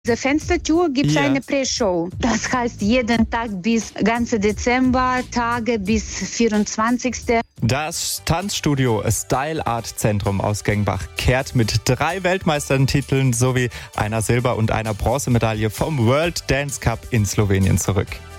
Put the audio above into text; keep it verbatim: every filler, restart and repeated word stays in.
Der Fenstertour gibt es Ja. eine Pre-Show. Das heißt jeden Tag bis ganze Dezember, Tage bis vierundzwanzigsten Das Tanzstudio Style Art Zentrum aus Gengbach kehrt mit drei Weltmeistern-Titeln sowie einer Silber- und einer Bronzemedaille vom World Dance Cup in Slowenien zurück.